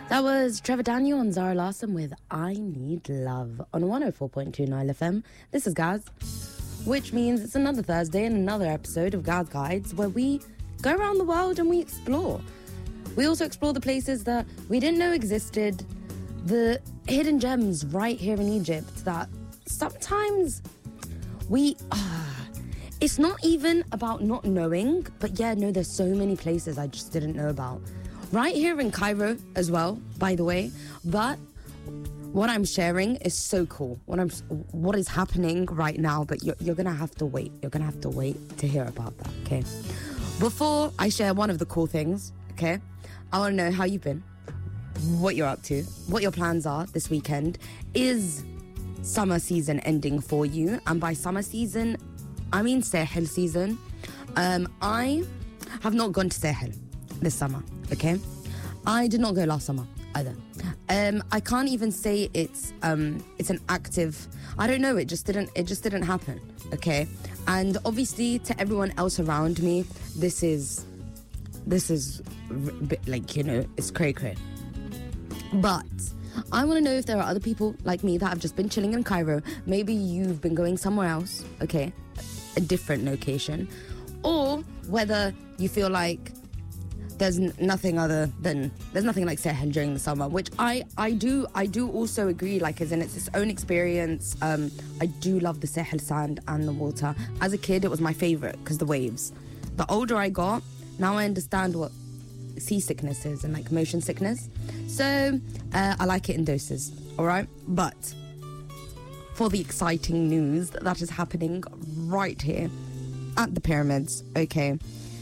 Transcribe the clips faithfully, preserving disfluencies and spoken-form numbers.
That was Trevor Daniel and Zara Larsson with I Need Love on one oh four point two Nile F M. This is Gaz, which means it's another Thursday and another episode of Gaz Guides where we go around the world and we explore. We also explore the places that we didn't know existed, the hidden gems right here in Egypt that sometimes we... Uh, it's not even about not knowing, but yeah, no, there's so many places I just didn't know about. Right here in Cairo as well, by the way. But what I'm sharing is so cool. What I'm, what is happening right now, but you're, you're going to have to wait. You're going to have to wait to hear about that, okay? Before I share one of the cool things, okay, I want to know how you've been, what you're up to, what your plans are this weekend. Is summer season ending for you? And by summer season, I mean Sahel season. Um, I have not gone to Sahel this summer, okay? I did not go last summer either. Um, I can't even say it's um, it's an active. I don't know. It just didn't. It just didn't happen. Okay. And obviously, to everyone else around me, this is this is like, you know, it's cray cray. But I want to know if there are other people like me that have just been chilling in Cairo. Maybe you've been going somewhere else. Okay, a different location, or whether you feel like there's n- nothing other than there's nothing like Sahel during the summer, which I, I do I do also agree, like, as in it's its own experience. Um, I do love the Sahel sand and the water. As a kid, it was my favorite because the waves. The older I got, now I understand what seasickness is and like motion sickness. So uh, I like it in doses, all right? But for the exciting news that is happening right here at the pyramids, okay,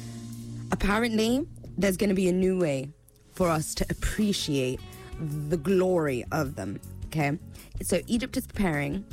apparently there's going to be a new way for us to appreciate the glory of them, okay? So Egypt is preparing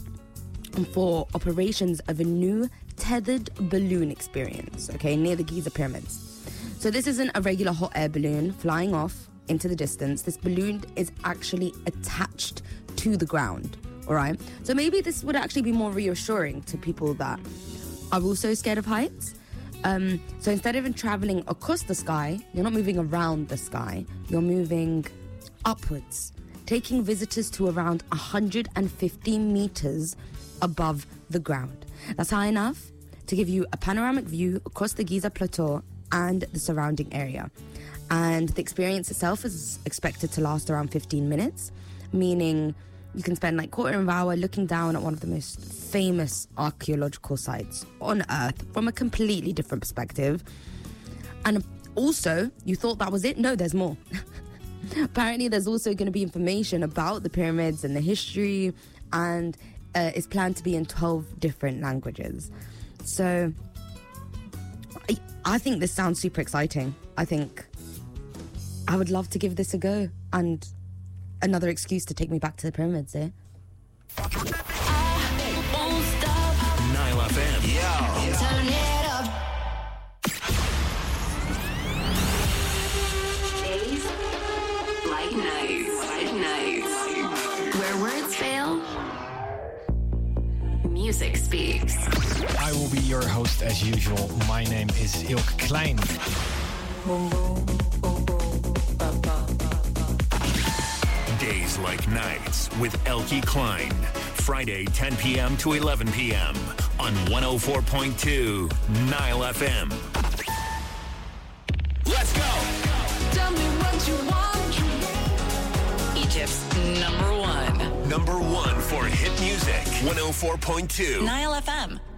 for operations of a new tethered balloon experience, okay, near the Giza pyramids. So this isn't a regular hot air balloon flying off into the distance. This balloon is actually attached to the ground, all right? So maybe this would actually be more reassuring to people that are also scared of heights. Um, so instead of traveling across the sky, you're not moving around the sky, you're moving upwards, taking visitors to around one hundred fifty meters above the ground. That's high enough to give you a panoramic view across the Giza Plateau and the surrounding area. And the experience itself is expected to last around fifteen minutes, meaning you can spend like quarter of an hour looking down at one of the most famous archaeological sites on Earth from a completely different perspective. And also, you thought that was it? No, there's more. Apparently, there's also going to be information about the pyramids and the history, and uh, it's planned to be in twelve different languages. So, I, I think this sounds super exciting. I think I would love to give this a go, and another excuse to take me back to the pyramids, eh? Nile F M. Yo. Turn it up. Days like nights, like nights. Where words fail, music speaks. I will be your host as usual. My name is Ilk Klein. Days like nights with Elkie Klein. Friday, ten p.m. to eleven p.m. on one oh four point two Nile F M. Let's go! Tell me what you want. Egypt's number one. Number one for hit music. one oh four point two Nile F M.